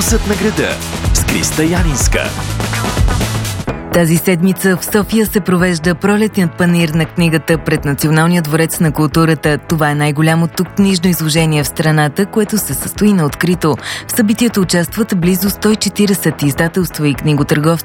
Вкусът на града с Криста Янинска. Тази седмица в София се провежда пролетният панаир на книгата пред Националния дворец на културата. Това е най-голямото книжно изложение в страната, което се състои на открито. В събитието участват близо 140 издателства и книготърговци